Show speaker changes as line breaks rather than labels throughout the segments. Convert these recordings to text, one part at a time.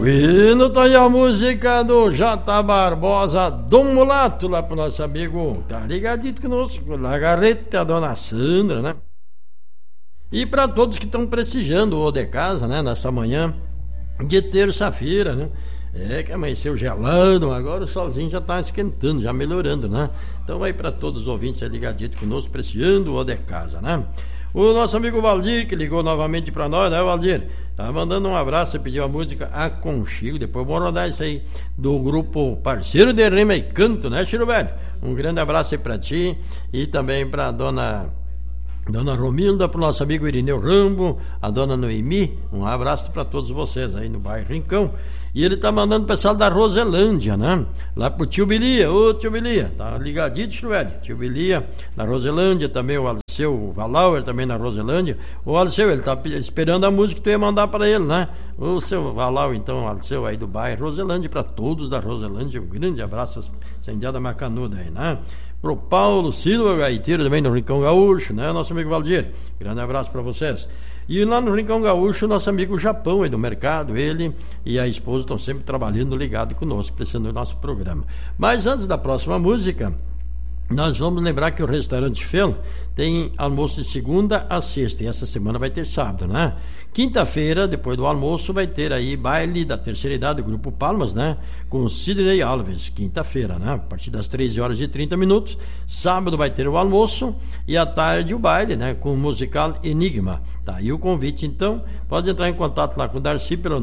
Bueno, tá aí a música do J. Barbosa, Dom Mulato, lá pro nosso amigo, tá ligadito conosco, Lagarreta, a dona Sandra, né? E para todos que estão prestigiando o de casa, né, nessa manhã de terça-feira, né? Que amanheceu gelando, agora o solzinho já tá esquentando, já melhorando, né? Então aí para todos os ouvintes aí ligadito conosco, prestigiando o de casa, né? O nosso amigo Valdir, que ligou novamente para nós, né, Valdir? Tá mandando um abraço e pediu a música Aconchego. Depois vamos rodar isso aí do grupo Parceiro de Rima e Canto, né, Chiro Velho? Um grande abraço aí pra ti e também pra Dona Romilda, pro nosso amigo Irineu Rambo, a Dona Noemi. Um abraço para todos vocês aí no bairro Rincão. E ele tá mandando o pessoal da Roselândia, né? Lá pro Tio Bilia. Ô Tio Bilia, tá ligadinho, Tio Velho? Tio Bilia, na Roselândia, também o Alceu Valauer, também na Roselândia. O Alceu, ele tá esperando a música que tu ia mandar para ele, né? O seu Valauer, então, Alceu aí do bairro Roselândia, para todos da Roselândia. Um grande abraço, incendiada Macanuda aí, né? Pro Paulo Silva, gaiteiro também no Rincão Gaúcho, né? Nosso amigo Valdir, grande abraço para vocês. E lá no Rincão Gaúcho, nosso amigo Japão aí do mercado, ele e a esposa estão sempre trabalhando ligado conosco, precisando do nosso programa. Mas antes da próxima música, nós vamos lembrar que o Restaurante Fel tem almoço de segunda a sexta, e essa semana vai ter sábado, né? Quinta-feira, depois do almoço, vai ter aí baile da terceira idade do Grupo Palmas, né? Com Sidney Alves, quinta-feira, né? A partir das 13h30. Sábado vai ter o almoço e à tarde o baile, né? Com o musical Enigma. Tá aí o convite, então, pode entrar em contato lá com o Darcy pelo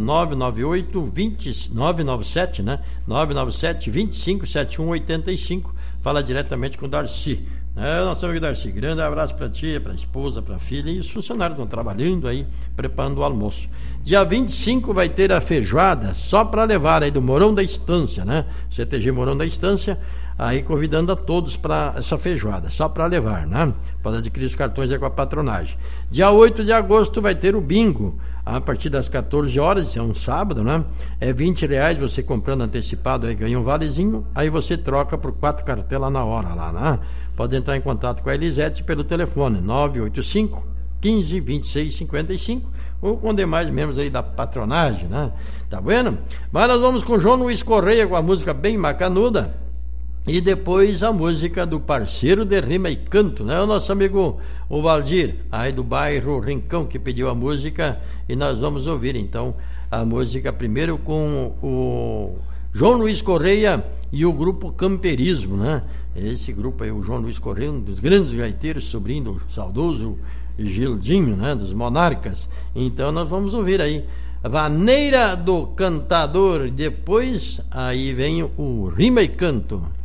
997, né? 997 25 7185. Fala diretamente com o Darcy. Nosso amigo Darcy, grande abraço para ti, para a esposa, para a filha, e os funcionários estão trabalhando aí, preparando o almoço. Dia 25 vai ter a feijoada, só para levar aí do Morão da Estância, né? CTG Morão da Estância, aí convidando a todos para essa feijoada, só para levar, né? Pode adquirir os cartões aí com a patronagem. Dia 8 de agosto vai ter o bingo, a partir das 14 horas, é um sábado, né? É R$20, você comprando antecipado aí ganha um valezinho, aí você troca por 4 cartelas na hora lá, né? Pode entrar em contato com a Elisete pelo telefone 985 15 26 55 ou com demais membros aí da patronagem, né? Tá vendo? Mas nós vamos com o João Luiz Correia com a música bem macanuda e depois a música do Parceiro de Rima e Canto, né? O nosso amigo o Valdir, aí do bairro Rincão, que pediu a música, e nós vamos ouvir então a música primeiro com o João Luiz Correia e o grupo Camperismo, né? Esse grupo aí, o João Luiz Correia, um dos grandes gaiteiros, sobrinho do saudoso Gildinho, né? Dos Monarcas. Então nós vamos ouvir aí Vaneira do Cantador. Depois aí vem o Rima e Canto.